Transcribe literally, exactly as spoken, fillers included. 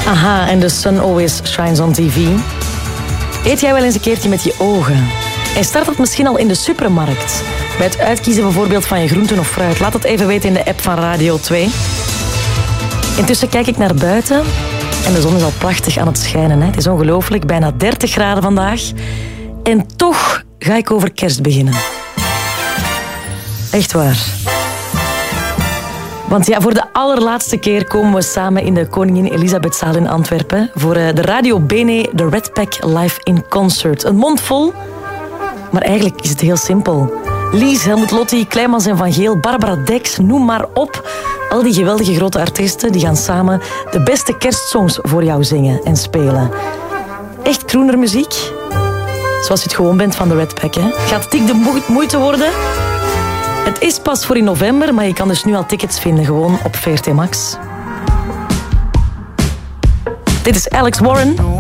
Aha, en The Sun Always Shines on T V. Eet jij wel eens een keertje met je ogen? En start het misschien al in de supermarkt. Bij het uitkiezen bijvoorbeeld van je groenten of fruit. Laat het even weten in de app van Radio twee. Intussen kijk ik naar buiten. En de zon is al prachtig aan het schijnen. Hè? Het is ongelooflijk, bijna dertig graden vandaag. En toch ga ik over kerst beginnen. Echt waar. Want ja, voor de allerlaatste keer komen we samen in de Koningin Elisabethzaal in Antwerpen voor de Radio Bene, de Red Pack Live in Concert. Een mond vol, maar eigenlijk is het heel simpel. Lies, Helmut Lotti, Kleimans en Van Geel, Barbara Dex, noem maar op. Al die geweldige grote artiesten die gaan samen de beste kerstsongs voor jou zingen en spelen. Echt croonermuziek, zoals je het gewoon bent van de Red Pack. Hè? Gaat dik de moeite worden? Het is pas voor in november, maar je kan dus nu al tickets vinden gewoon op V R T Max. Dit is Alex Warren.